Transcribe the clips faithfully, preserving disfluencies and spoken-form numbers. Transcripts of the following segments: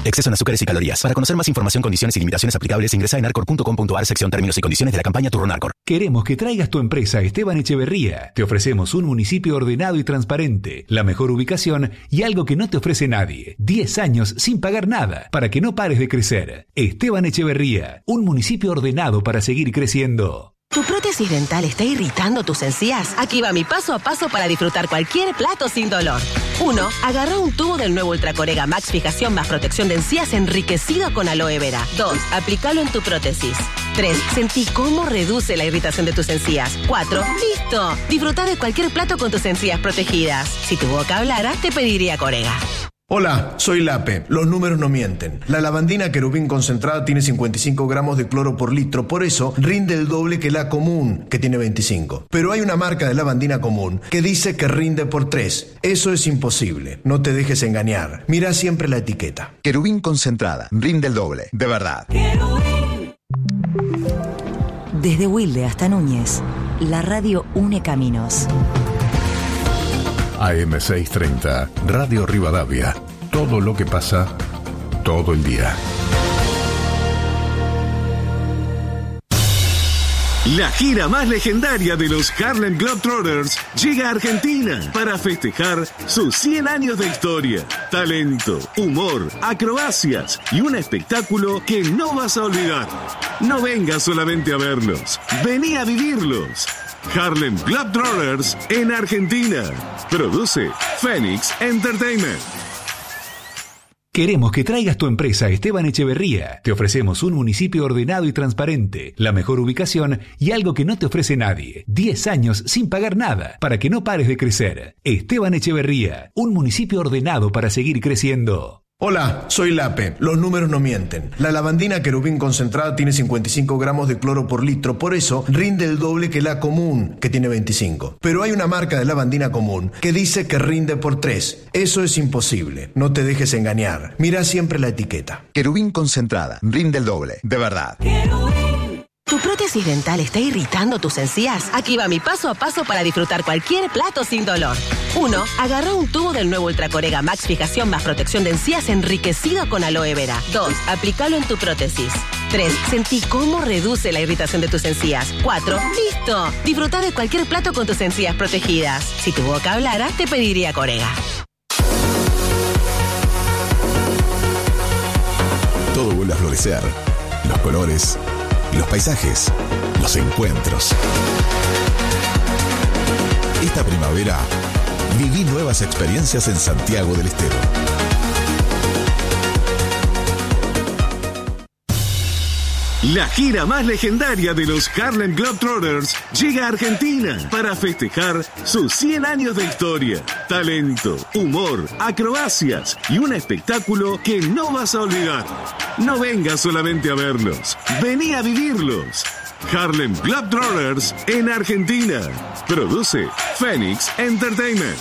Exceso en azúcares y calorías. Para conocer más información, condiciones y limitaciones aplicables, ingresa en arcor punto com punto ar, sección términos y condiciones de la campaña Turrón Arcor. Queremos que traigas tu empresa a Esteban Echeverría. Te ofrecemos un municipio ordenado y transparente, la mejor ubicación y algo que no te ofrece nadie. diez años sin pagar nada, para que no pares de crecer. Esteban Echeverría, un municipio ordenado para seguir creciendo. ¿Tu prótesis dental está irritando tus encías? Aquí va mi paso a paso para disfrutar cualquier plato sin dolor. uno. Agarra un tubo del nuevo Ultracorega Max Fijación más protección de encías enriquecido con aloe vera. dos. Aplícalo en tu prótesis. tres. Sentí cómo reduce la irritación de tus encías. cuatro. ¡Listo! Disfruta de cualquier plato con tus encías protegidas. Si tu boca hablara, te pediría Corega. Hola, soy Lape. Los números no mienten. La lavandina querubín concentrada tiene cincuenta y cinco gramos de cloro por litro, por eso rinde el doble que la común, que tiene veinticinco. Pero hay una marca de lavandina común que dice que rinde por tres. Eso es imposible. No te dejes engañar. Mira siempre la etiqueta. Querubín concentrada, rinde el doble, de verdad. Desde Wilde hasta Núñez, la radio une caminos. A M seiscientos treinta, Radio Rivadavia. Todo lo que pasa, todo el día. La gira más legendaria de los Harlem Globetrotters llega a Argentina para festejar sus cien años de historia, talento, humor, acrobacias y un espectáculo que no vas a olvidar. No vengas solamente a verlos, vení a vivirlos. Harlem Globetrotters en Argentina. Produce Phoenix Entertainment. Queremos que traigas tu empresa a Esteban Echeverría. Te ofrecemos un municipio ordenado y transparente, la mejor ubicación y algo que no te ofrece nadie. diez años sin pagar nada, para que no pares de crecer. Esteban Echeverría, un municipio ordenado para seguir creciendo. Hola, soy Lape. Los números no mienten. La lavandina querubín concentrada tiene cincuenta y cinco gramos de cloro por litro, por eso rinde el doble que la común, que tiene veinticinco. Pero hay una marca de lavandina común que dice que rinde por tres. Eso es imposible. No te dejes engañar. Mira siempre la etiqueta. Querubín concentrada, rinde el doble, de verdad. ¿Tu prótesis dental está irritando tus encías? Aquí va mi paso a paso para disfrutar cualquier plato sin dolor. uno. Agarra un tubo del nuevo Ultracorega Max Fijación más protección de encías enriquecido con aloe vera. dos. Aplícalo en tu prótesis. tres. Sentí cómo reduce la irritación de tus encías. cuatro. ¡Listo! Disfruta de cualquier plato con tus encías protegidas. Si tu boca hablara, te pediría Corega. Todo vuelve a florecer. Los colores, los paisajes, los encuentros. Esta primavera, viví nuevas experiencias en Santiago del Estero. La gira más legendaria de los Harlem Globetrotters llega a Argentina para festejar sus cien años de historia, talento, humor, acrobacias y un espectáculo que no vas a olvidar. No vengas solamente a verlos, vení a vivirlos. Harlem Globetrotters en Argentina. Produce Phoenix Entertainment.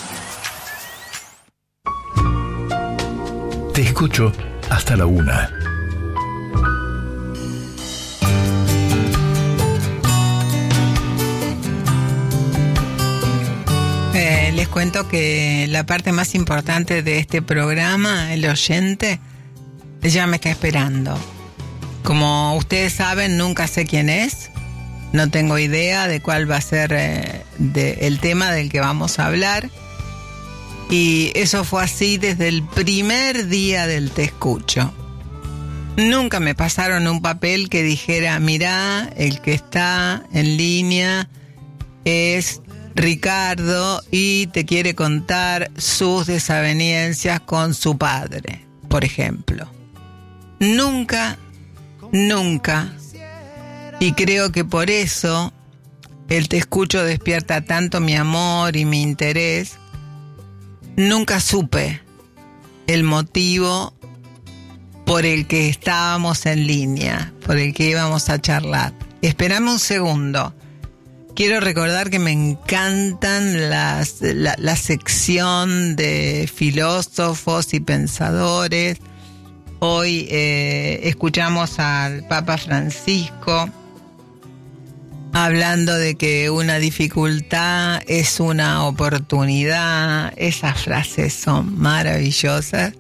Te escucho hasta la una. Eh, les cuento que la parte más importante de este programa, el oyente, ya me está esperando. Como ustedes saben, nunca sé quién es, no tengo idea de cuál va a ser eh, de, el tema del que vamos a hablar. Y eso fue así desde el primer día del Te Escucho. Nunca me pasaron un papel que dijera, mirá, el que está en línea es Ricardo y te quiere contar sus desavenencias con su padre, por ejemplo. Nunca, nunca, y creo que por eso el Te Escucho despierta tanto mi amor y mi interés. Nunca supe el motivo por el que estábamos en línea, por el que íbamos a charlar. Esperame un segundo. Quiero recordar que me encantan las, la, la sección de filósofos y pensadores. Hoy eh, escuchamos al Papa Francisco hablando de que una dificultad es una oportunidad. Esas frases son maravillosas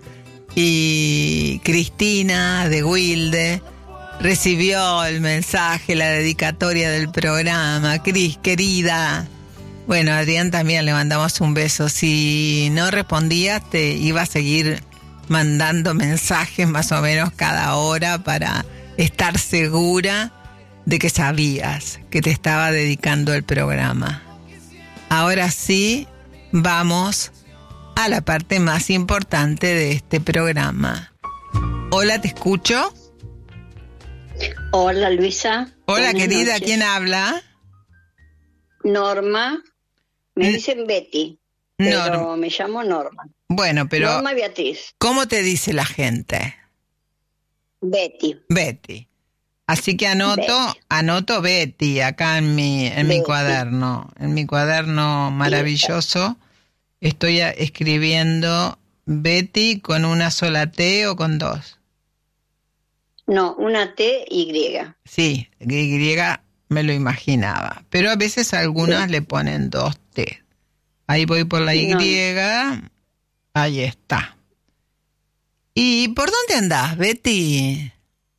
y Cristina de Wilde recibió el mensaje, la dedicatoria del programa. Cris, querida. Bueno, a Adrián también le mandamos un beso. Si no respondías, te iba a seguir mandando mensajes más o menos cada hora para estar segura de que sabías que te estaba dedicando el programa. Ahora sí, vamos a la parte más importante de este programa. Hola, ¿te escucho? Hola, Luisa. Hola, Buenas querida, noches. ¿quién habla? Norma. Me N- dicen Betty, pero Norma. me llamo Norma. Bueno, pero Norma Beatriz. ¿cómo te dice la gente? Betty. Betty. Así que anoto, Betty. anoto Betty acá en mi, en mi Betty. cuaderno, en mi cuaderno maravilloso. Estoy a- escribiendo Betty con una sola T o con dos. No, una T Y. Sí, Y me lo imaginaba. Pero a veces algunas Sí. le ponen dos T. Ahí voy por la Y. No. Ahí está. ¿Y por dónde andás, Betty?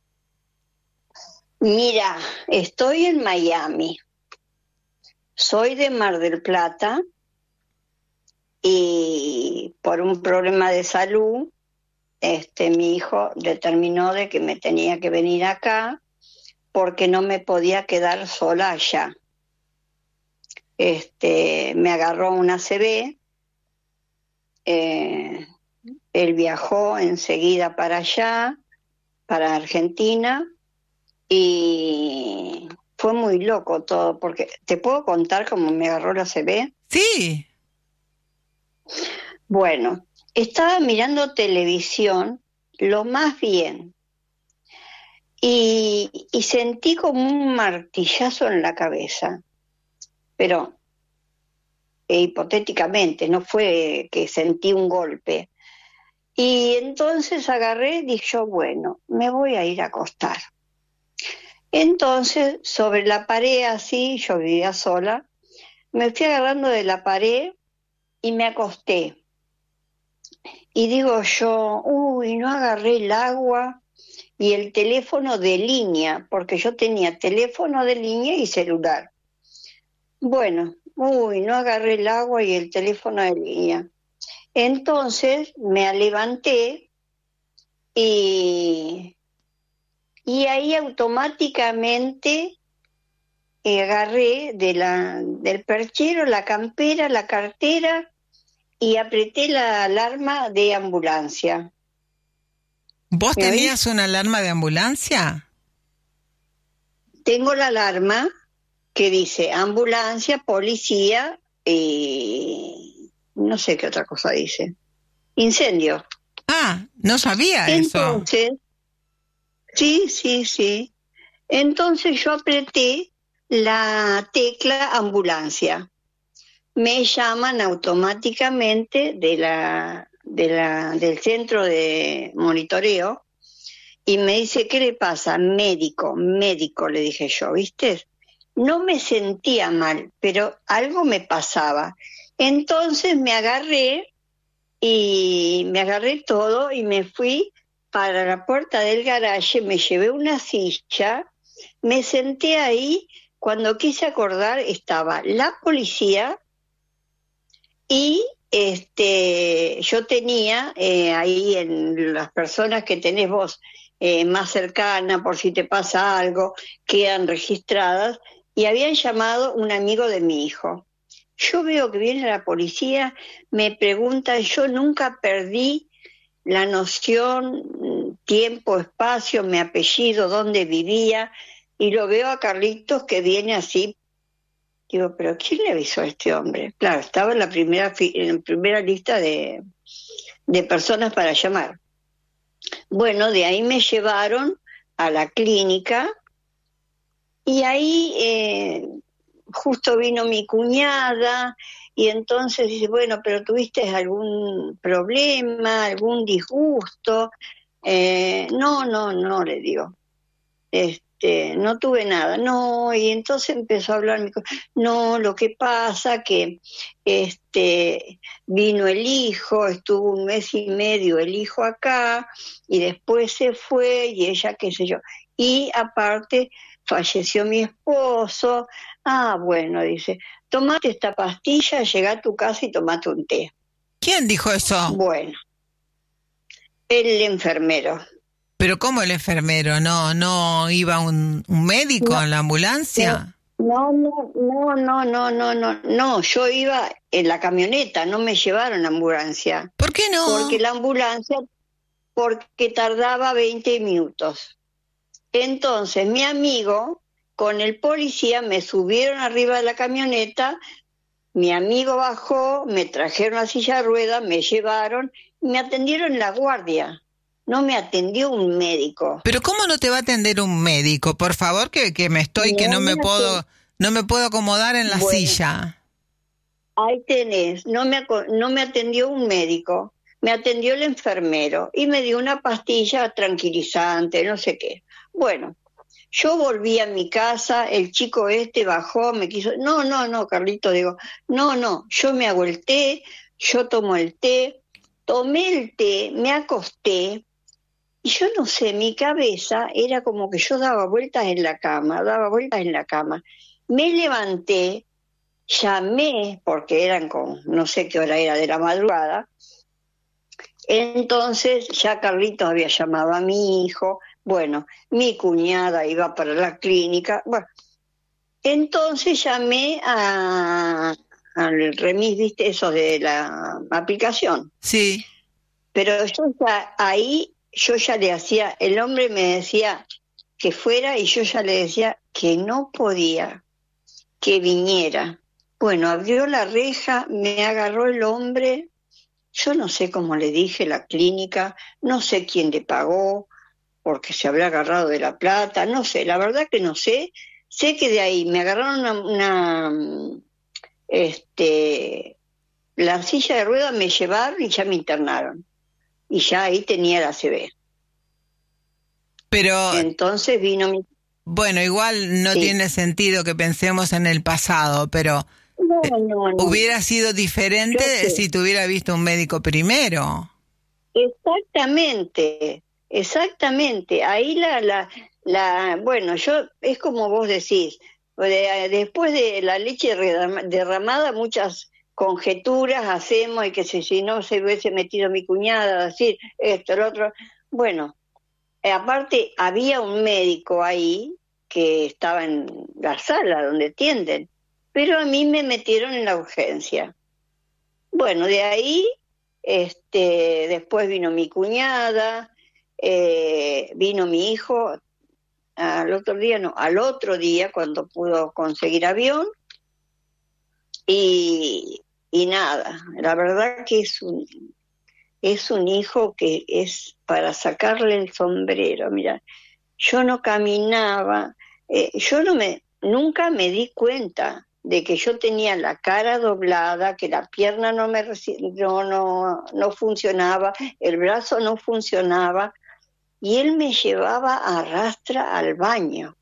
Mira, estoy en Miami. Soy de Mar del Plata y por un problema de salud, este, mi hijo determinó de que me tenía que venir acá porque no me podía quedar sola allá. Este, me agarró una A C V, eh, él viajó enseguida para allá, para Argentina, y fue muy loco todo, porque ¿te puedo contar cómo me agarró la A C V? Sí. Bueno, estaba mirando televisión, lo más bien, y, y sentí como un martillazo en la cabeza, pero eh, hipotéticamente, no fue que sentí un golpe. Y entonces agarré y dije yo, bueno, me voy a ir a acostar. Entonces, sobre la pared así, yo vivía sola, me fui agarrando de la pared y me acosté. Y digo yo, uy, no agarré el agua y el teléfono de línea, porque yo tenía teléfono de línea y celular. Bueno, uy, no agarré el agua y el teléfono de línea. Entonces me levanté y, y ahí automáticamente eh, agarré de la, del perchero la campera, la cartera y apreté la alarma de ambulancia. ¿Vos ¿Me tenías una alarma de ambulancia? Tengo la alarma que dice ambulancia, policía y no sé qué otra cosa dice. Incendio. Ah, no sabía Entonces, eso. sí, sí, sí. Entonces yo apreté la tecla ambulancia. Me llaman automáticamente de la, de la, del centro de monitoreo y me dice, ¿qué le pasa? Médico, médico, le dije yo, ¿viste? No me sentía mal, pero algo me pasaba. Entonces me agarré y me agarré todo y me fui para la puerta del garaje, me llevé una silla, me senté ahí, cuando quise acordar estaba la policía y este yo tenía eh, ahí en las personas que tenés vos eh, más cercanas por si te pasa algo, quedan registradas y habían llamado un amigo de mi hijo. Yo veo que viene la policía, me preguntan, yo nunca perdí la noción, tiempo, espacio, mi apellido, dónde vivía, y lo veo a Carlitos que viene así. Digo, ¿pero quién le avisó a este hombre? Claro, estaba en la primera, fi- en la primera lista de, de personas para llamar. Bueno, de ahí me llevaron a la clínica y ahí eh, justo vino mi cuñada y entonces dice, bueno, pero ¿tuviste algún problema, algún disgusto? Eh, no, no, no, le digo. Este, este, no tuve nada. No, y entonces empezó a hablar, mi co- no, lo que pasa que este, vino el hijo, estuvo un mes y medio el hijo acá, y después se fue, y ella, qué sé yo. Y aparte, falleció mi esposo. Ah, bueno, dice, tomate esta pastilla, llegá a tu casa y tomate un té. ¿Quién dijo eso? Bueno, el enfermero. ¿Pero cómo el enfermero? ¿No no iba un, un médico No, en la ambulancia? No, no, no, no, no, no, no, no, yo iba en la camioneta, no me llevaron a ambulancia. ¿Por qué no? Porque la ambulancia, porque tardaba veinte minutos. Entonces mi amigo con el policía me subieron arriba de la camioneta, mi amigo bajó, me trajeron a silla de ruedas, me llevaron, me atendieron en la guardia. No me atendió un médico. Pero ¿cómo no te va a atender un médico? Por favor, que, que me estoy, que no me puedo, no me puedo acomodar en la Bueno, silla. Ahí tenés, no me, aco- no me atendió un médico, me atendió el enfermero y me dio una pastilla tranquilizante, no sé qué. Bueno, yo volví a mi casa, el chico este bajó, me quiso... No, no, no, Carlito, digo, no, no, yo me hago el té, yo tomo el té, tomé el té, me acosté, y yo no sé, mi cabeza era como que yo daba vueltas en la cama, daba vueltas en la cama. Me levanté, llamé, porque eran con, no sé qué hora era de la madrugada, entonces ya Carlitos había llamado a mi hijo, bueno, mi cuñada iba para la clínica, bueno, entonces llamé a, al remis, viste, eso de la aplicación. Sí. Pero yo ya ahí, yo ya le hacía, el hombre me decía que fuera y yo ya le decía que no podía, que viniera. Bueno, abrió la reja, me agarró el hombre, yo no sé cómo le dije, la clínica, no sé quién le pagó, porque se habrá agarrado de la plata, no sé, la verdad que no sé. Sé que de ahí me agarraron una, una este, la silla de ruedas, me llevaron y ya me internaron. Y ya ahí tenía la A C V. Pero entonces vino mi... Bueno, igual no Sí. tiene sentido que pensemos en el pasado, pero No, no, no. hubiera sido diferente Yo sé. si te hubiera visto un médico primero. Exactamente, exactamente. Ahí la, la, la, bueno, yo, es como vos decís, de- después de la leche redam- derramada, muchas conjeturas hacemos y que si, si no se hubiese metido mi cuñada a decir esto, lo otro. Bueno, eh, aparte había un médico ahí que estaba en la sala donde atienden, pero a mí me metieron en la urgencia. Bueno, de ahí, este, después vino mi cuñada, eh, vino mi hijo, al otro día, no, al otro día cuando pudo conseguir avión, y, y nada, la verdad que es un, es un hijo que es para sacarle el sombrero. Mira, yo no caminaba, eh, yo no me, nunca me di cuenta de que yo tenía la cara doblada, que la pierna no me reci- no, no, no funcionaba, el brazo no funcionaba, y él me llevaba a rastra al baño.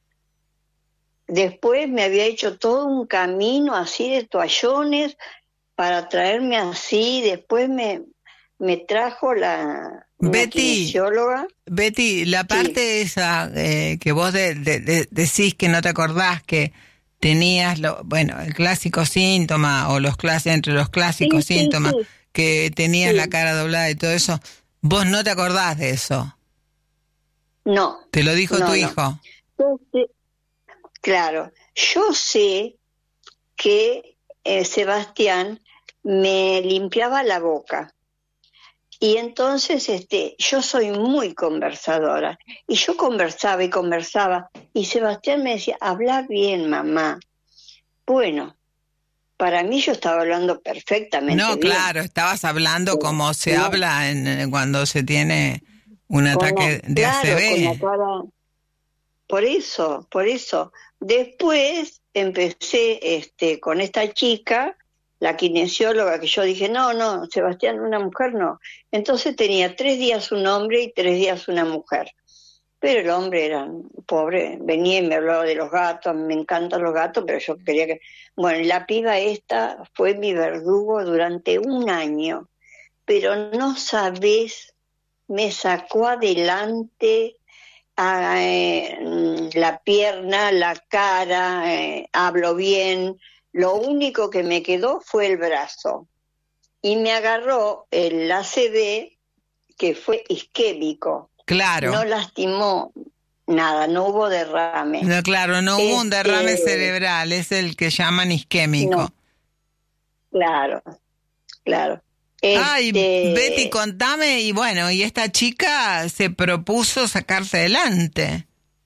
Después me había hecho todo un camino así de toallones para traerme así, después me, me trajo la, la Betty, kinesióloga. Betty, la parte esa eh, que vos de, de- de- decís que no te acordás que tenías, lo, bueno, el clásico síntoma o los clásicos, entre los clásicos Sí, sí, síntomas, sí. que tenías Sí. la cara doblada y todo eso, vos no te acordás de eso. No. ¿Te lo dijo no, tu no. hijo? Yo sé- claro, yo sé que eh, Sebastián me limpiaba la boca. Y entonces este, yo soy muy conversadora. Y yo conversaba y conversaba. Y Sebastián me decía, habla bien, mamá. Bueno, para mí yo estaba hablando perfectamente No, bien. claro, estabas hablando como se no. habla en, en cuando se tiene un Con ataque la- de claro, A C V. con la cara- Por eso, por eso. Después empecé este, con esta chica, la kinesióloga, que yo dije, no, no, Sebastián, una mujer no. Entonces tenía tres días un hombre y tres días una mujer. Pero el hombre era pobre, venía y me hablaba de los gatos, me encantan los gatos, pero yo quería que... Bueno, la piba esta fue mi verdugo durante un año, pero no sabés, me sacó adelante a, eh, la pierna, la cara, eh, hablo bien, lo único que me quedó fue el brazo. Y me agarró el A C V, que fue isquémico. Claro. No lastimó nada, no hubo derrame. No, claro, no hubo un derrame Este, cerebral, es el que llaman isquémico. No. Claro, claro. Ay, Este, Betty, contame, y bueno, y esta chica se propuso sacarse adelante.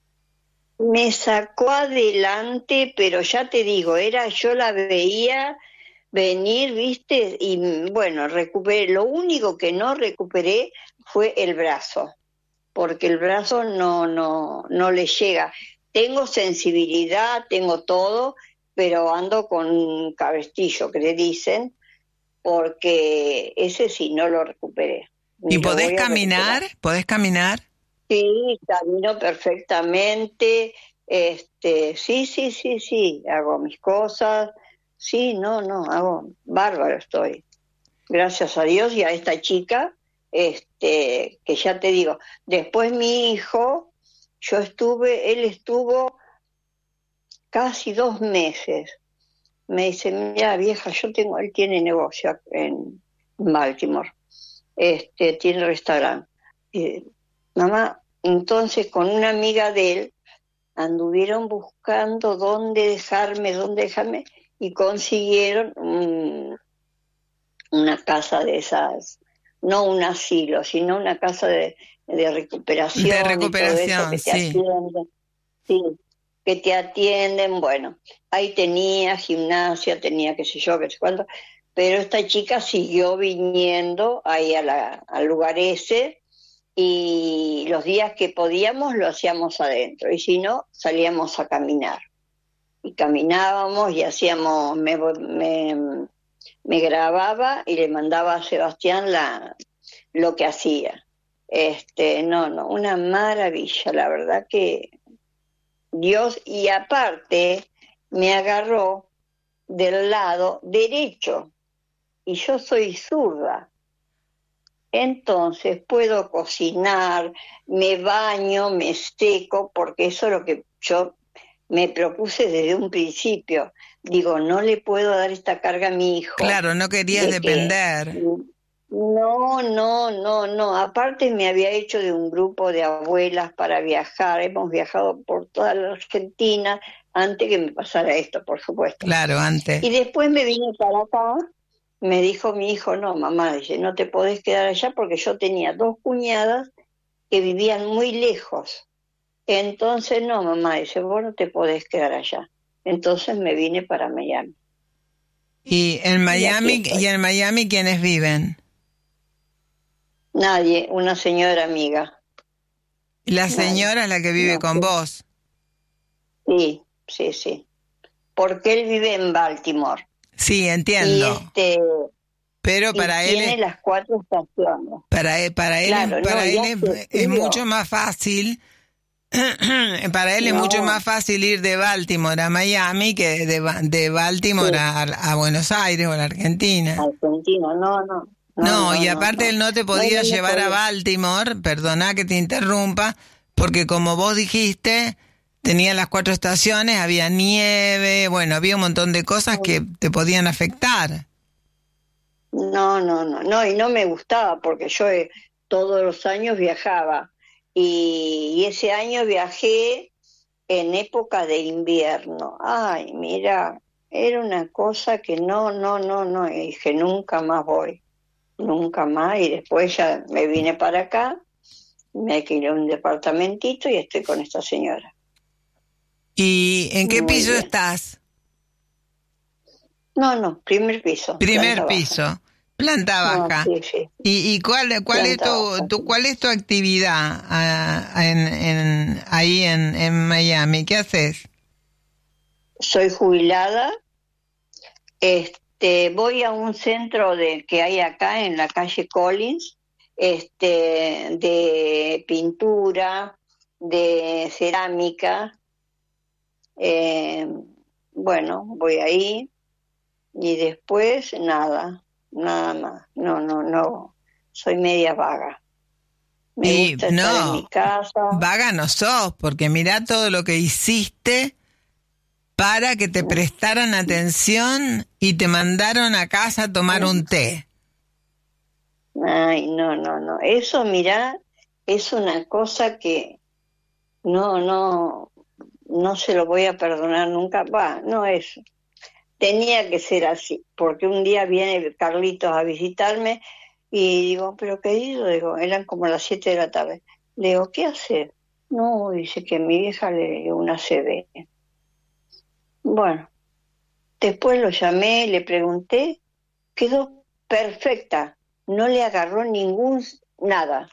Me sacó adelante, pero ya te digo, era, yo la veía venir, viste, y bueno, recuperé. Lo único que no recuperé fue el brazo, porque el brazo no, no, no le llega. Tengo sensibilidad, tengo todo, pero ando con un cabestillo, que le dicen, porque ese sí no lo recuperé. ¿Y Lo podés voy a caminar? recuperar. ¿Podés caminar? Sí, camino perfectamente, este, sí, sí, sí, sí, hago mis cosas, sí, no, no, hago, bárbaro estoy, gracias a Dios y a esta chica, este, que ya te digo, después mi hijo, yo estuve, él estuvo casi dos meses, me dice, mira vieja, yo tengo, él tiene negocio en Baltimore, este, tiene restaurante, y, mamá, entonces con una amiga de él anduvieron buscando dónde dejarme, dónde dejarme, y consiguieron un, una casa de esas, no un asilo, sino una casa de, de recuperación. De recuperación, y todo eso, que te sí. atienden, sí, que te atienden, bueno, ahí tenía gimnasia, tenía qué sé yo, qué sé cuánto, pero esta chica siguió viniendo ahí a la, al lugar ese, y los días que podíamos lo hacíamos adentro, y si no, salíamos a caminar. Y caminábamos y hacíamos, me, me, me grababa y le mandaba a Sebastián la, lo que hacía. Este, no, no, una maravilla, la verdad que Dios, y aparte me agarró del lado derecho, y yo soy zurda. Entonces puedo cocinar, me baño, me seco, porque eso es lo que yo me propuse desde un principio. Digo, no le puedo dar esta carga a mi hijo. Claro, no querías de depender. Que, no, no, no, no. Aparte me había hecho de un grupo de abuelas para viajar. Hemos viajado por toda la Argentina antes que me pasara esto, por supuesto. Claro, antes. Y después me vine para acá. Me dijo mi hijo, no, mamá, dice, no te podés quedar allá porque yo tenía dos cuñadas que vivían muy lejos. Entonces, no, mamá, dice, vos no te podés quedar allá. Entonces me vine para Miami. ¿Y en Miami, y, y en Miami quiénes viven? Nadie, una señora amiga. ¿Y la señora Nadie. Es la que vive no, con sí. vos? Sí, sí, sí. Porque él vive en Baltimore. Sí, entiendo. Y este, pero para y él tiene es, las cuatro estaciones. Para él, para él, claro, para no, él es, es mucho más fácil. Para él no. es mucho más fácil ir de Baltimore a Miami que de, de Baltimore sí. a, a Buenos Aires o a la Argentina. Argentina, no, no. No, no, no y aparte no, él no te podía no, llevar a Baltimore, perdona que te interrumpa, porque como vos dijiste, tenía las cuatro estaciones, había nieve, bueno, había un montón de cosas que te podían afectar. No, no, no, no, y no me gustaba porque yo eh, todos los años viajaba y, y ese año viajé en época de invierno. Ay, mira, era una cosa que no, no, no, no, y dije, nunca más voy, nunca más, y después ya me vine para acá, me alquilé un departamentito y estoy con esta señora. ¿Y en qué Muy piso bien. estás? No, no, primer piso. Primer planta piso, baja. planta baja. No, sí, sí. ¿Y, y cuál, cuál es tu, tu cuál es tu actividad uh, en, en, ahí en, en Miami? ¿Qué haces? Soy jubilada. Este, voy a un centro de que hay acá en la calle Collins, este, de pintura, de cerámica. Eh, bueno, voy ahí y después nada, nada más. No, no, no, soy media vaga. Me y gusta no, estar en mi casa. Vaga no sos, porque mirá todo lo que hiciste para que te prestaran atención y te mandaron a casa a tomar un té. Ay, no, no, no. Eso, mirá, es una cosa que no, no, no se lo voy a perdonar nunca. Va, no es. Tenía que ser así, porque un día viene Carlitos a visitarme y digo, pero querido, digo, eran como las siete de la tarde. Le digo, ¿qué haces? No, dice que mi vieja le dio una C B. Bueno, después lo llamé, le pregunté, quedó perfecta, no le agarró ningún nada.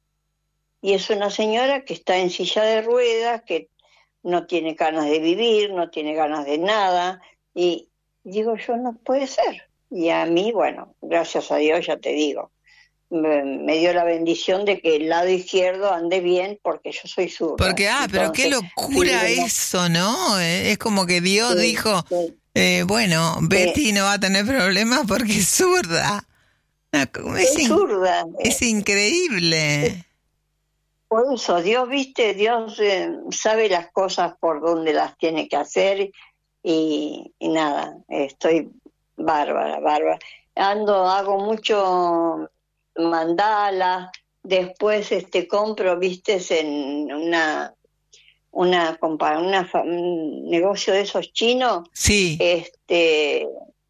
Y es una señora que está en silla de ruedas, que no tiene ganas de vivir, no tiene ganas de nada, y digo yo, no puede ser. Y a mí, bueno, gracias a Dios, ya te digo, me, me dio la bendición de que el lado izquierdo ande bien, porque yo soy zurda. Porque, ah, pero qué locura sí, eso, ¿no? Es como que Dios sí, dijo, sí. Eh, bueno, Betty sí. no va a tener problemas porque es zurda. Es, es zurda. Es increíble. Por eso, Dios, viste, Dios eh, sabe las cosas por donde las tiene que hacer y, y nada, estoy bárbara, bárbara. Ando, hago mucho mandala, después este compro, viste, en una una, una un negocio de esos chinos, sí, este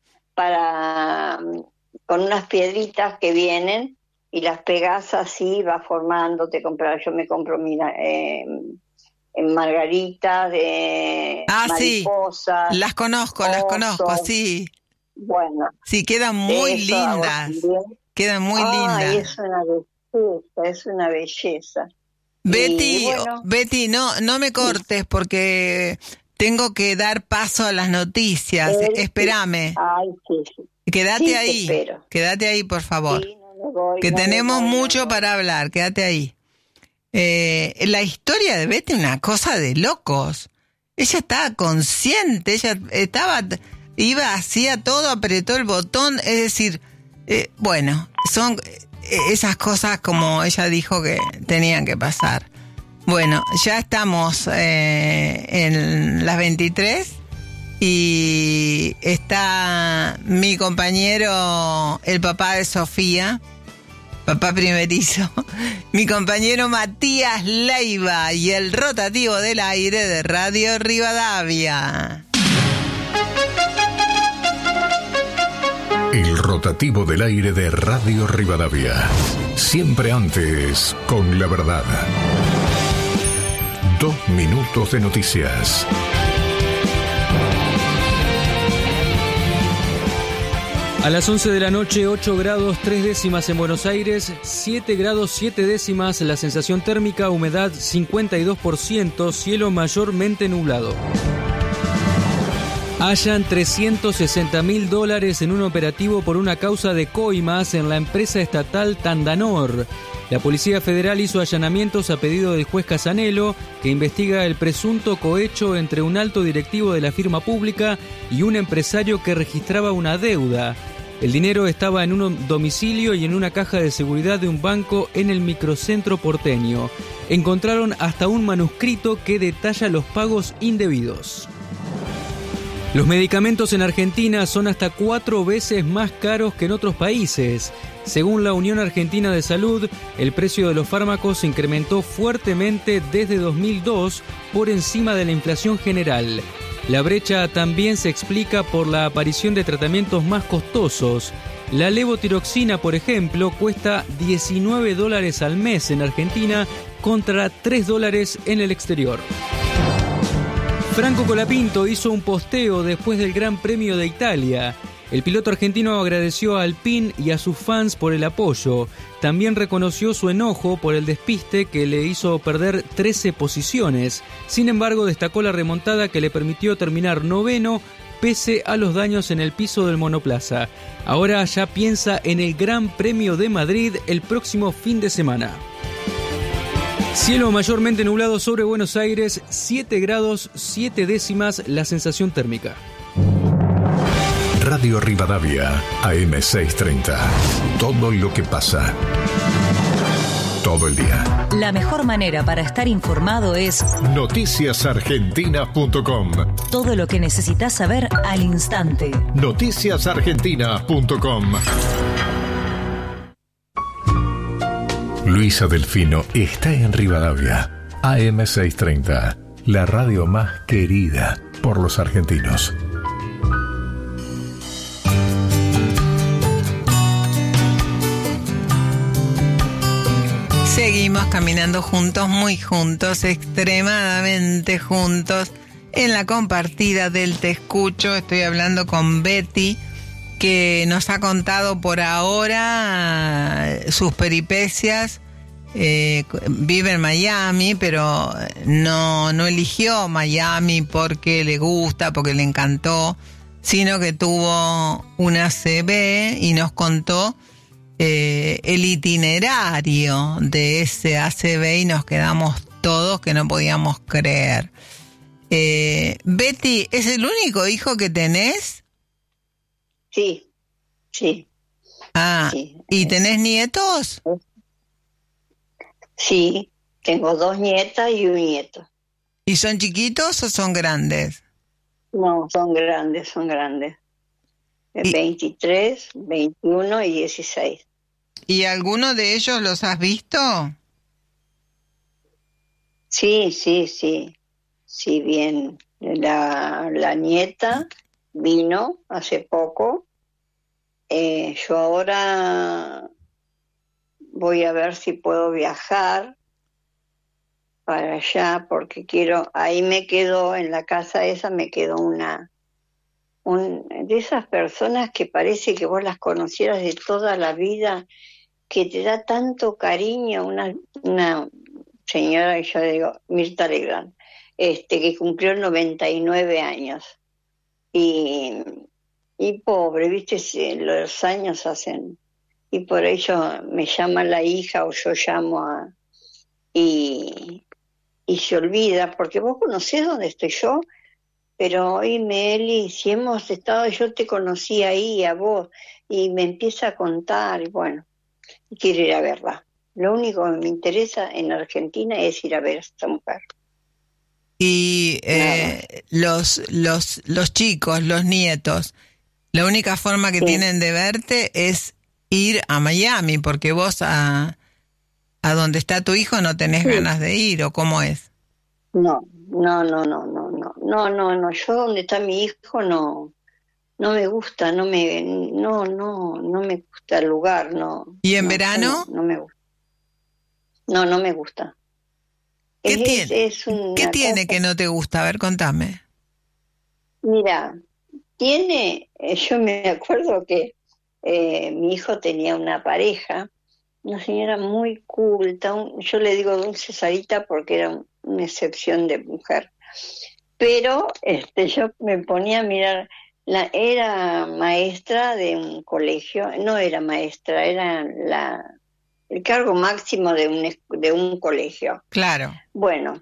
para con unas piedritas que vienen y las pegas así, va formando, te compras, yo me compro mira, eh, en margaritas de ah, mariposa. Sí, las conozco, osos. las conozco, sí. Bueno. Sí, quedan muy lindas. Quedan muy Ay, lindas. Es una belleza, es una belleza. Betty, bueno, Betty, no, no me cortes porque tengo que dar paso a las noticias. El, Espérame. Ay, sí, sí. Quédate sí, ahí. Quédate ahí, por favor. Sí, no me voy, que no tenemos me voy, mucho no me para hablar. Quédate ahí. Eh, la historia de Betty es una cosa de locos. Ella estaba consciente, ella estaba, iba, hacía todo, apretó el botón, es decir, eh, bueno, son esas cosas como ella dijo que tenían que pasar. Bueno, ya estamos eh, en las veintitrés y está mi compañero, el papá de Sofía, papá primerizo, mi compañero Matías Leiva y el rotativo del aire de Radio Rivadavia. El rotativo del aire de Radio Rivadavia. Siempre antes con la verdad. Dos minutos de noticias. A las once de la noche, ocho grados tres décimas en Buenos Aires, siete grados siete décimas la sensación térmica, humedad cincuenta y dos por ciento, cielo mayormente nublado. Hallan trescientos sesenta mil dólares en un operativo por una causa de coimas en la empresa estatal Tandanor. La Policía Federal hizo allanamientos a pedido del juez Casanelo, que investiga el presunto cohecho entre un alto directivo de la firma pública y un empresario que registraba una deuda. El dinero estaba en un domicilio y en una caja de seguridad de un banco en el microcentro porteño. Encontraron hasta un manuscrito que detalla los pagos indebidos. Los medicamentos en Argentina son hasta cuatro veces más caros que en otros países. Según la Unión Argentina de Salud, el precio de los fármacos se incrementó fuertemente desde dos mil dos por encima de la inflación general. La brecha también se explica por la aparición de tratamientos más costosos. La levotiroxina, por ejemplo, cuesta diecinueve dólares al mes en Argentina contra tres dólares en el exterior. Franco Colapinto hizo un posteo después del Gran Premio de Italia. El piloto argentino agradeció a Alpine y a sus fans por el apoyo. También reconoció su enojo por el despiste que le hizo perder trece posiciones. Sin embargo, destacó la remontada que le permitió terminar noveno pese a los daños en el piso del monoplaza. Ahora ya piensa en el Gran Premio de Madrid el próximo fin de semana. Cielo mayormente nublado sobre Buenos Aires, siete grados, siete décimas la sensación térmica. Radio Rivadavia, A M seiscientos treinta. Todo lo que pasa. Todo el día. La mejor manera para estar informado es noticias argentinas punto com. Todo lo que necesitas saber al instante. noticias argentinas punto com. Luisa Delfino está en Rivadavia. A M seiscientos treinta. La radio más querida por los argentinos. Seguimos caminando juntos, muy juntos, extremadamente juntos, en la compartida del Te Escucho. Estoy hablando con Betty, que nos ha contado por ahora sus peripecias. Eh, vive en Miami, pero no, no eligió Miami porque le gusta, porque le encantó, sino que tuvo una A C V y nos contó Eh, el itinerario de ese A C V y nos quedamos todos que no podíamos creer. Eh, Betty, ¿es el único hijo que tenés? Sí, sí. Ah, sí. ¿Y tenés nietos? Sí, tengo dos nietas y un nieto. ¿Y son chiquitos o son grandes? No, son grandes, son grandes. ¿Y? veintitrés, veintiuno y dieciséis. ¿Y alguno de ellos los has visto? Sí, sí, sí. Sí, bien. La, la nieta vino hace poco. Eh, yo ahora voy a ver si puedo viajar para allá porque quiero... Ahí me quedó, en la casa esa me quedó una... Un, de esas personas que parece que vos las conocieras de toda la vida, que te da tanto cariño, una, una señora, yo digo, Mirta Legrand, este, que cumplió noventa y nueve años. Y, y pobre, viste, si los años hacen, y por ello me llama la hija o yo llamo a... Y, y se olvida, porque vos conocés dónde estoy yo, pero oíme, Eli, si hemos estado, yo te conocí ahí, a vos, y me empieza a contar, y bueno, quiero ir a verla. Lo único que me interesa en Argentina es ir a ver a esta mujer. Y eh, los, los, los chicos, los nietos, la única forma que sí. tienen de verte es ir a Miami, porque vos a, a donde está tu hijo no tenés sí. ganas de ir, ¿o cómo es? No, no, no, no, no, no, no, no, no, yo donde está mi hijo no, no me gusta, no me, no, no, no me gusta el lugar, no. ¿Y en no, verano? No, no me gusta. No, no me gusta. ¿Qué es, tiene, es, es ¿qué tiene que no te gusta? A ver, contame. Mira, tiene, yo me acuerdo que eh, mi hijo tenía una pareja, una señora muy culta, un, yo le digo Dulce Sarita porque era un, una excepción de mujer, pero este, yo me ponía a mirar, la, era maestra de un colegio, no era maestra, era la, el cargo máximo de un, de un colegio. Claro. Bueno,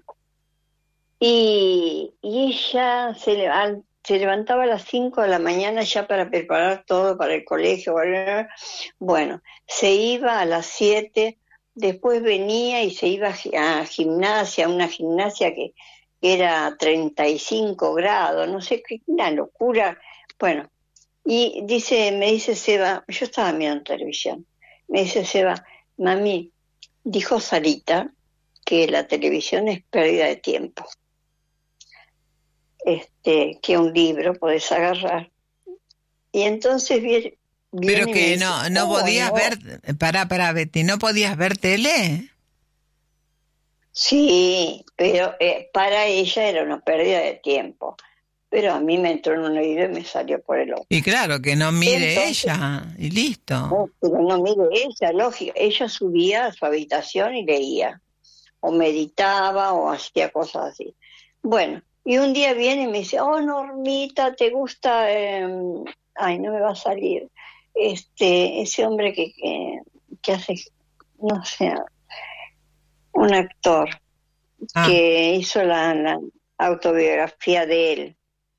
y, y ella se, le, se levantaba a las cinco de la mañana ya para preparar todo para el colegio, bueno, se iba a las siete, después venía y se iba a gimnasia, una gimnasia que era treinta y cinco grados, no sé qué, una locura. Bueno, y dice, me dice Seba, yo estaba mirando televisión, me dice Seba, mami, dijo Sarita que la televisión es pérdida de tiempo. Este, que un libro podés agarrar. Y entonces viene... Pero que dice, no, no oh, podías no. ver, pará, pará, Betty, ¿no podías ver tele? Sí, pero eh, para ella era una pérdida de tiempo. Pero a mí me entró en un oído y me salió por el otro. Y claro, que no mire entonces, ella, y listo. No, pero no mire ella, lógico. Ella subía a su habitación y leía. O meditaba, o hacía cosas así. Bueno, y un día viene y me dice, oh, Normita, ¿te gusta? Eh... Ay, no me va a salir. Este, ese hombre que, que, que hace, no sé, un actor Ah. que hizo la, la autobiografía de él.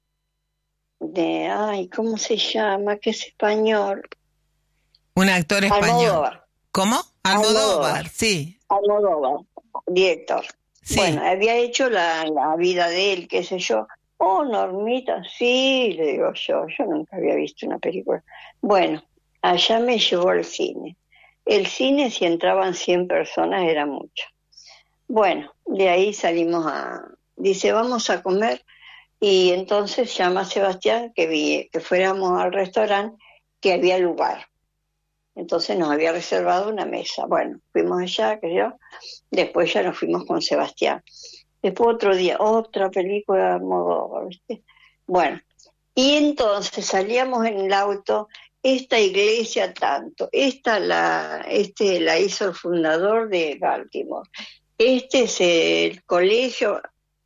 De, ay, ¿cómo se llama? Que es español. Un actor español. Almodóvar. ¿Cómo? Almodóvar, Almodóvar. sí. Almodóvar, director. Sí. Bueno, había hecho la, la vida de él, qué sé yo. Oh, Normita, sí, le digo yo. Yo nunca había visto una película. Bueno, allá me llevó al cine. El cine, si entraban cien personas, era mucho. Bueno, de ahí salimos a... Dice, vamos a comer. Y entonces llama a Sebastián que, vi, que fuéramos al restaurante, que había lugar. Entonces nos había reservado una mesa. Bueno, fuimos allá, que yo. Después ya nos fuimos con Sebastián. Después otro día, otra película de Almodóvar, ¿viste? Bueno, y entonces salíamos en el auto, esta iglesia tanto, esta la, este la hizo el fundador de Baltimore. Este es el colegio,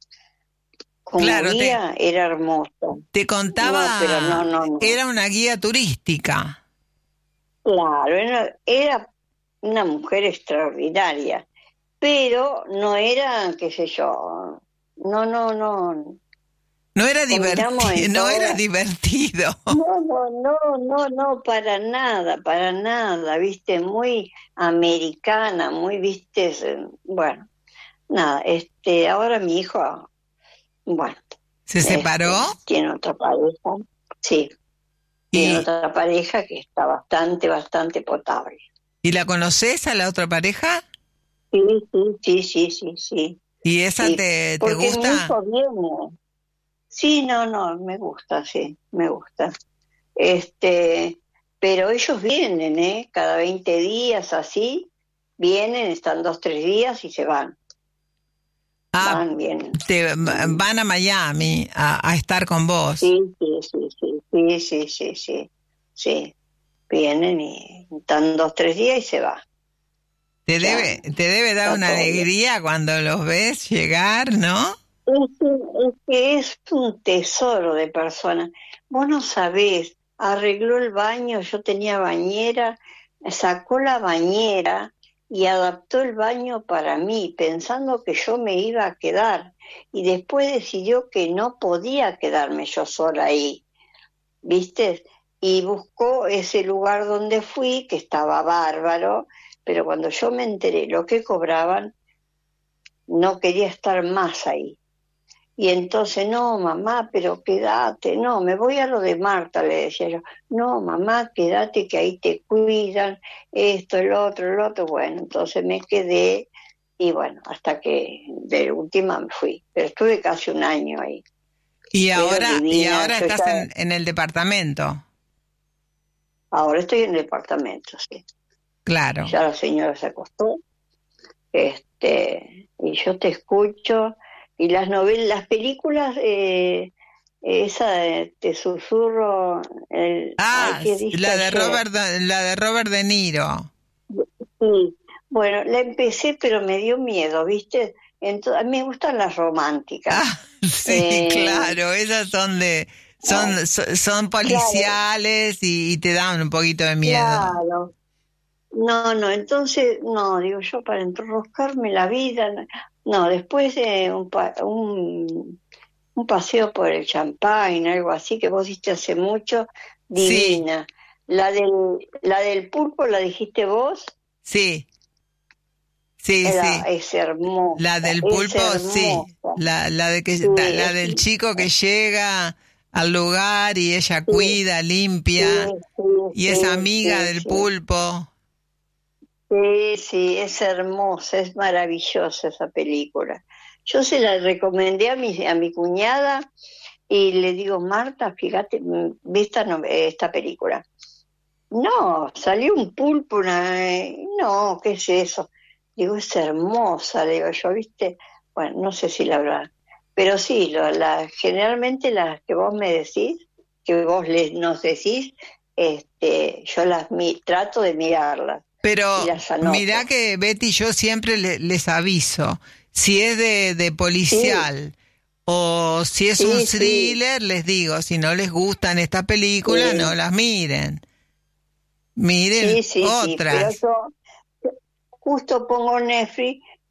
como Claro, guía, te- era hermoso. Te contaba, No, pero no, no, no. era una guía turística. Claro, era, era una mujer extraordinaria, pero no era, qué sé yo, no, no, no. No era Combinamos divertido, en no todo. era divertido. No, no, no, no, no, para nada, para nada, viste, muy americana, muy, viste, eh, bueno, nada, este, ahora mi hijo, bueno. ¿Se separó? Este, tiene otra pareja, sí, tiene ¿Y, otra pareja que está bastante, bastante potable. ¿Y la conoces a la otra pareja? Sí, sí, sí, sí, sí, sí. ¿Y esa Sí, te, te porque mi gusta? hijo viene. Sí, no, no, me gusta, sí, me gusta. Este, pero ellos vienen, ¿eh? Cada veinte días así, vienen, están dos, tres días y se van. Ah, Van, vienen. te, van a Miami a, a estar con vos. Sí, sí, sí, sí, sí, sí, sí, sí, sí. Vienen y están dos, tres días y se van. Te Ya, debe, te debe dar está una todo bien. alegría cuando los ves llegar, ¿no? Es que, es que es un tesoro de persona. Vos no sabés, arregló el baño, yo tenía bañera, sacó la bañera y adaptó el baño para mí, pensando que yo me iba a quedar. Y después decidió que no podía quedarme yo sola ahí, ¿viste? Y buscó ese lugar donde fui, que estaba bárbaro, pero cuando yo me enteré lo que cobraban, no quería estar más ahí. Y entonces, no, mamá, pero quédate, no, me voy a lo de Marta, le decía yo, no, mamá, quédate que ahí te cuidan, esto, el otro, el otro, bueno, entonces me quedé y bueno, hasta que de última me fui, pero estuve casi un año ahí. Y Pero ahora, y divina, ahora yo estás ya- en, en el departamento. Ahora estoy en el departamento, sí. Claro. Ya la señora se acostó, este, y yo te escucho, y las novelas, las películas, eh, esa de Te susurro, el, Ah, ay, ¿qué dije la de ayer? Robert, la de Robert De Niro. Sí, bueno, la empecé, pero me dio miedo, ¿viste? Entonces, a mí me gustan las románticas. Ah, sí, Eh, claro, esas son de, son, son, son policiales y, y te dan un poquito de miedo. Claro. No, no, entonces, no, digo yo, para enroscarme la vida, no, no, después de un, pa- un, un paseo por el Champagne, algo así que vos diste hace mucho, divina. La del, la del pulpo, ¿la dijiste vos? Sí, sí, Era- sí. Es hermosa. La del es pulpo, sí. hermosa. La, la, de que, Sí, la, la es- del chico que llega al lugar y ella cuida, limpia, Sí, sí, y es sí, amiga sí, del sí. pulpo. Sí, sí, es hermosa, es maravillosa esa película. Yo se la recomendé a mi, a mi cuñada y le digo, Marta, fíjate, mm, ve esta, no- esta película. No, salió un pulpo, una, eh, no, ¿qué es eso? Digo, es hermosa, le digo yo, ¿viste? Bueno, no sé si la habrá, pero sí, lo- la, generalmente las que vos me decís, que vos les, nos decís, este, yo las mi, trato de mirarlas. Pero Y las anoto. mirá que Betty, yo siempre le- les aviso, si es de, de policial o si es Sí, un sí. thriller, les digo, si no les gustan estas películas, Sí. no las miren. Miren Sí, sí, sí, pero otras. yo justo pongo Netflix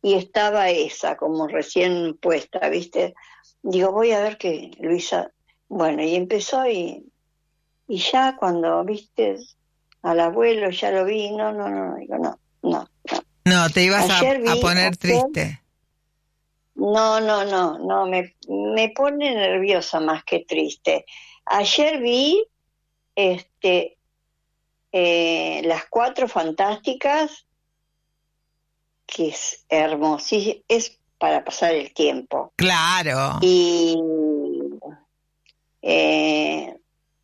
y estaba esa como recién puesta, ¿viste? Digo, voy a ver qué, Luisa. Bueno, y empezó y, y ya cuando, ¿viste? Al abuelo ya lo vi, no, no, no, digo, no, no, no. No, te ibas a, Ayer vi, a poner ayer, triste. No, no, no, no, me, me pone nerviosa más que triste. Ayer vi este eh, Las Cuatro Fantásticas, que es hermosísimo, es para pasar el tiempo. Claro. Y eh,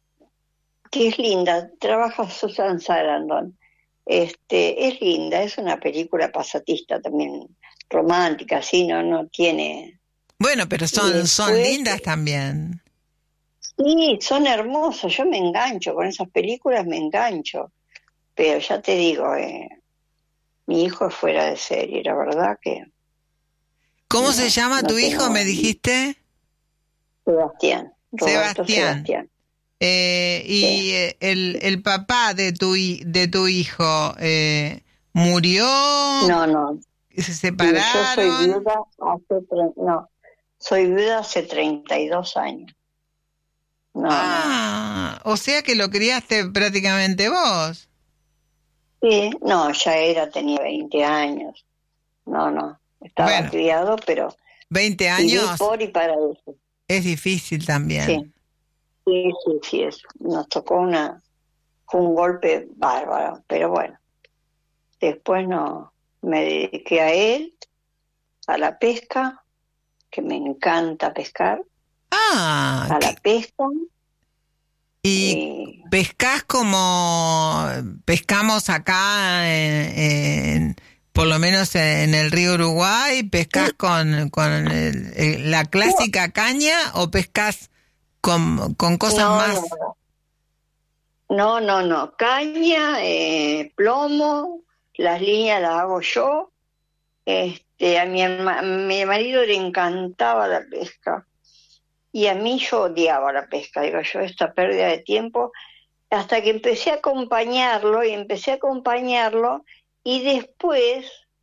que es linda, trabaja Susan Sarandon. Este, es linda, es una película pasatista también, romántica, así, no, no tiene... Bueno, pero son, después, son lindas también. Sí, son hermosas, yo me engancho, con esas películas me engancho, pero ya te digo, eh, mi hijo es fuera de serie, la verdad que... ¿Cómo no, se llama no tu tengo... hijo, me dijiste? Sebastián. Roberto Sebastián. Sebastián. Eh, y sí. eh, el, el papá de tu, de tu hijo eh, murió. No, no. ¿Se separaron? Yo soy viuda hace, no, soy viuda hace treinta y dos años. No, ah, no. O sea que lo criaste prácticamente vos. Sí, no, ya era, tenía veinte años. No, no, estaba bueno, criado, pero... veinte años. Por y para eso. Es difícil también. Sí. Sí, sí, sí, es, nos tocó una, fue un golpe bárbaro, pero bueno, después no, me dediqué a él, a la pesca, que me encanta pescar, ah, a la pesca. ¿Y, y pescás como pescamos acá, en, en, por lo menos en el río Uruguay, pescás sí. con, con el, el, la clásica caña o pescás Con, con cosas no, más. No, no, no. Caña, eh, plomo, las líneas las hago yo. Este, a mi, a mi marido le encantaba la pesca. Y a mí yo odiaba la pesca. Digo yo, esta pérdida de tiempo. Hasta que empecé a acompañarlo y empecé a acompañarlo. Y después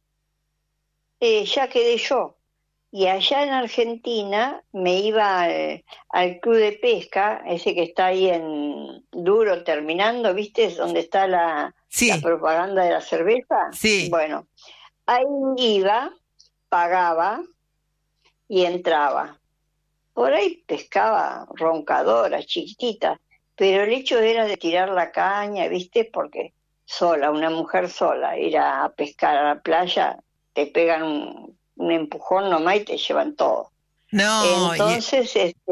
eh, ya quedé yo. Y allá en Argentina me iba al, al club de pesca, ese que está ahí en Duro terminando, ¿viste? Donde está la, sí. la propaganda de la cerveza. Sí. Bueno, ahí iba, pagaba y entraba. Por ahí pescaba roncadoras, chiquititas, pero el hecho era de tirar la caña, ¿viste? Porque sola, una mujer sola, ir a pescar a la playa, te pegan un... un empujón nomás y te llevan todo. No. Entonces, y... este...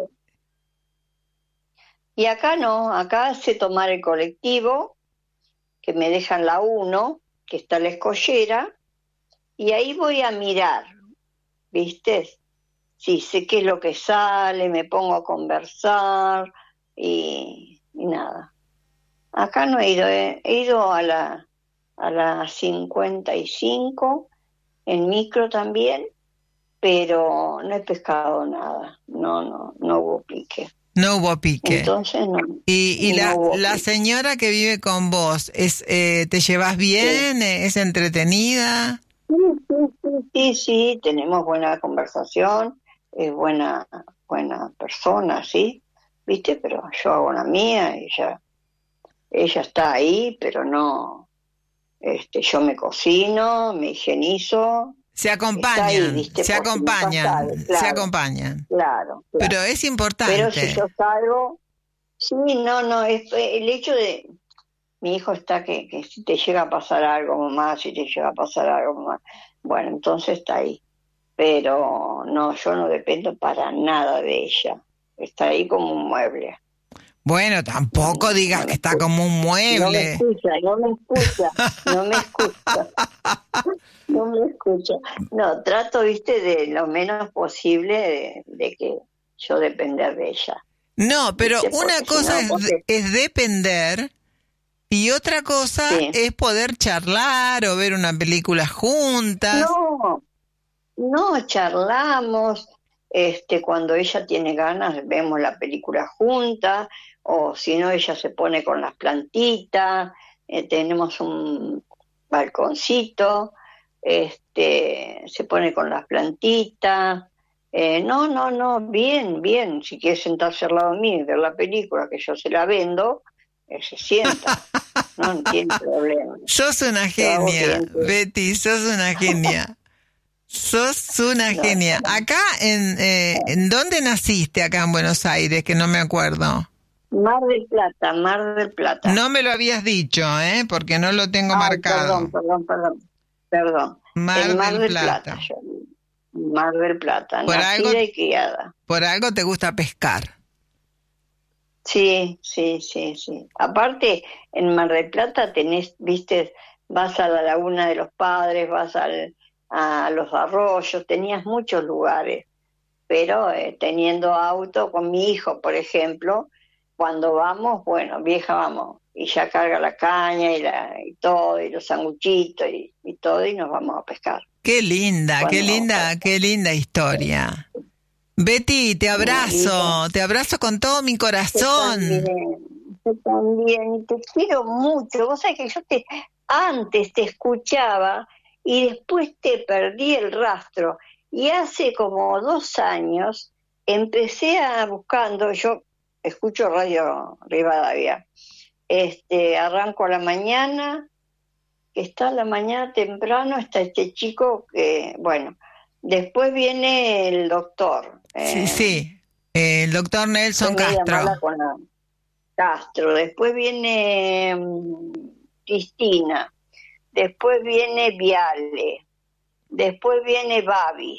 Y acá no, acá sé tomar el colectivo, que me dejan la uno, que está la escollera, y ahí voy a mirar, ¿viste? Sí, sé qué es lo que sale, me pongo a conversar, y, y nada. Acá no he ido, he, he ido a la, a la cincuenta y cinco, en micro también, pero no he pescado nada, no, no, no hubo pique. No hubo pique. Entonces no. Y, y no la, la señora que vive con vos, es eh, ¿te llevas bien? Sí. ¿Es entretenida? Sí, sí, sí, sí, sí, tenemos buena conversación, es buena, buena persona, sí, ¿viste? Pero yo hago la mía, ella, ella está ahí, pero no... Este, yo me cocino, me higienizo. Se acompañan, ahí, ¿viste? se acompañan, pasado, claro, se acompañan. Claro, claro. Pero es importante. Pero si yo salgo, sí, no, no, es, el hecho de, mi hijo está que, que si te llega a pasar algo, mamá, si te llega a pasar algo, mamá, bueno, entonces está ahí. Pero no, yo no dependo para nada de ella. Está ahí como un mueble. Bueno, tampoco no, digas no que está escucha. Como un mueble. No me escucha, no me escucha, no me escucha. No me escucha. No, trato, viste, de lo menos posible de, de que yo depender de ella. No, pero una cosa si no, es, porque... es depender y otra cosa sí. es poder charlar o ver una película juntas. No, no, charlamos. Este, cuando ella tiene ganas, vemos la película juntas, o si no, ella se pone con las plantitas, eh, tenemos un balconcito, este, este, se pone con las plantitas. Eh, no, no, no, bien, bien. Si quiere sentarse al lado mío y ver la película, que yo se la vendo, eh, se sienta. No, no tiene problema. Sos una genia, Betty, sos una genia. Sos una no, genia. Acá, en, eh, ¿en dónde naciste acá en Buenos Aires? Que no me acuerdo. Mar del Plata, Mar del Plata. No me lo habías dicho, ¿eh? Porque no lo tengo Ay, marcado. Perdón, perdón, perdón. Perdón. Mar, en Mar del, del Plata. Plata yo, Mar del Plata, por nacida algo, y criada. Por algo te gusta pescar. Sí, sí, sí, sí. Aparte, en Mar del Plata tenés, viste, vas a la Laguna de los Padres, vas al, a los arroyos, tenías muchos lugares. Pero eh, teniendo auto con mi hijo, por ejemplo, cuando vamos, bueno, vieja, vamos, y ya carga la caña y, la, y todo, y los sanguchitos y, y todo, y nos vamos a pescar. Qué linda, cuando qué linda, qué linda historia. Betty, te abrazo, te abrazo con todo mi corazón. Yo también, yo también, y te quiero mucho. Vos sabés que yo te antes te escuchaba y después te perdí el rastro. Y hace como dos años empecé a buscando, yo escucho Radio Rivadavia, este, arranco a la mañana, que está a la mañana temprano, está este chico que, bueno, después viene el doctor. Sí, eh, sí, eh, el doctor Nelson Castro. Con la Castro, después viene um, Cristina, después viene Viale, después viene Babi,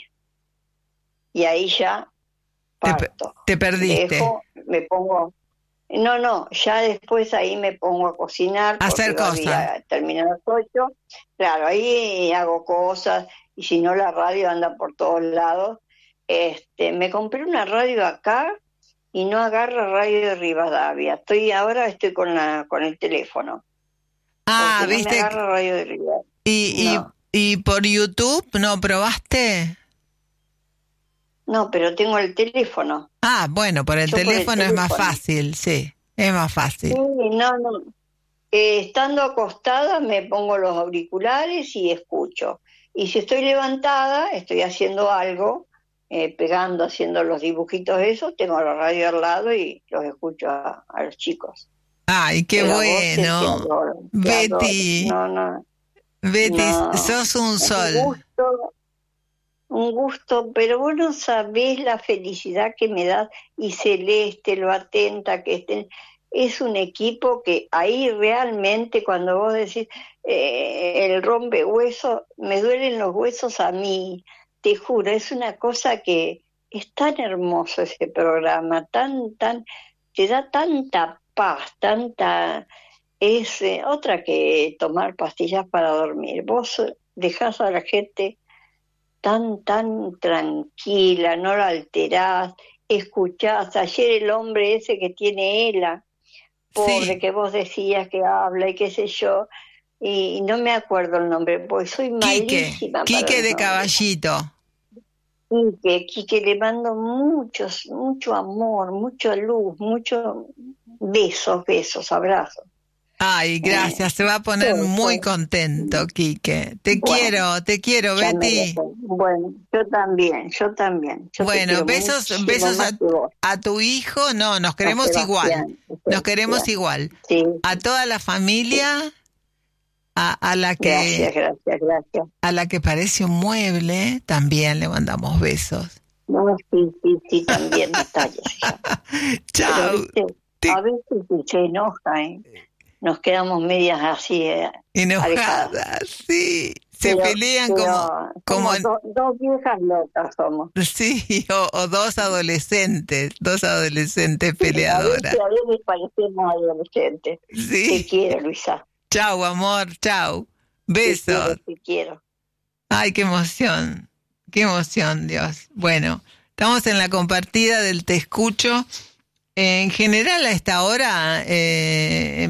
y ahí ya parto. Te, te perdiste. Dejo, me pongo, no, no, ya después ahí me pongo a cocinar. Hacer cosas. Termino a las ocho, claro, ahí hago cosas, y si no la radio anda por todos lados. Este, me compré una radio acá y no agarra Radio de Rivadavia. Estoy ahora estoy con la con el teléfono. Ah, no viste. Me agarra Radio de Rivadavia. Y, no. y y por YouTube no probaste. No, pero tengo el teléfono. Ah, bueno, por el, teléfono, por el teléfono es más fácil, sí, es más fácil. Sí, no, no. Eh, estando acostada me pongo los auriculares y escucho. Y si estoy levantada, estoy haciendo algo, eh, pegando, haciendo los dibujitos esos, tengo la radio al lado y los escucho a, a los chicos. Ay, qué Pero bueno. Adoro, Betty, no, no, Betty, no, sos un sol. Un gusto, un gusto, pero vos no sabés la felicidad que me das, y Celeste, lo atenta que estén. Es un equipo que ahí realmente, cuando vos decís eh, el rompehueso, me duelen los huesos a mí, te juro, es una cosa que es tan hermoso ese programa, tan, tan, te da tanta paz, tanta, es eh, otra que tomar pastillas para dormir. Vos dejás a la gente tan, tan tranquila, no la alterás, escuchás. Ayer el hombre ese que tiene ELA, pobre, sí, que vos decías que habla y qué sé yo, y no me acuerdo el nombre, porque soy malísima. Quique, Quique de Caballito. Quique, Quique, le mando muchos, mucho amor, mucha luz, muchos besos, besos, abrazos. Ay, gracias, se va a poner sí, muy sí. contento, Quique. Te bueno, quiero, te quiero, Betty. Bueno, yo también, yo también. Yo bueno, besos, besos a, a tu hijo. No, nos queremos igual. Nos queremos igual. Sí. A toda la familia, a, a la que gracias, gracias, gracias. A la que parece un mueble, también le mandamos besos. No, sí, sí, sí, también detalles. Chao. Te... A veces se enoja, ¿eh? Nos quedamos medias así eh, enojadas, alejadas. Sí, se pero, pelean pero como como, como do, dos viejas locas somos. Sí, o, o dos adolescentes, dos adolescentes sí, peleadoras. A veces parecemos adolescentes. Sí. Te quiero, Luisa. Chau, amor, chau. Besos. Te quiero, te quiero. Ay, qué emoción, qué emoción, Dios. Bueno, estamos en la compartida del Te Escucho. En general a esta hora eh,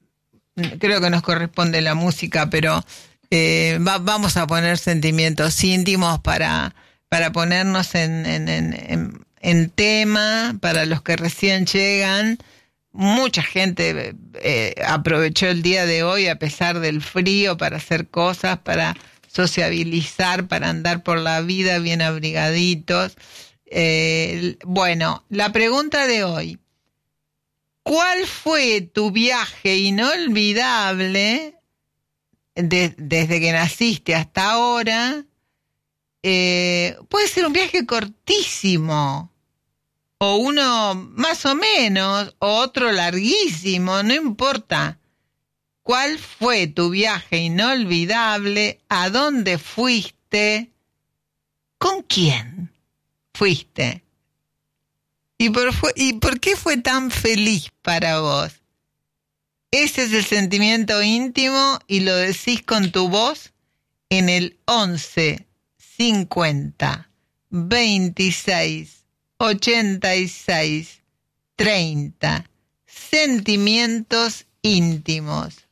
creo que nos corresponde la música, pero eh, va, vamos a poner sentimientos íntimos para, para ponernos en, en, en, en tema, para los que recién llegan. Mucha gente eh, aprovechó el día de hoy, a pesar del frío, para hacer cosas, para sociabilizar, para andar por la vida bien abrigaditos. Eh, bueno, la pregunta de hoy: ¿cuál fue tu viaje inolvidable de, desde que naciste hasta ahora? Eh, puede ser un viaje cortísimo, o uno más o menos, o otro larguísimo, no importa. ¿Cuál fue tu viaje inolvidable? ¿A dónde fuiste? ¿Con quién fuiste? ¿Y por, fue, ¿Y por qué fue tan feliz para vos? Ese es el sentimiento íntimo y lo decís con tu voz en el once cincuenta veintiséis ochenta y seis treinta. Sentimientos íntimos.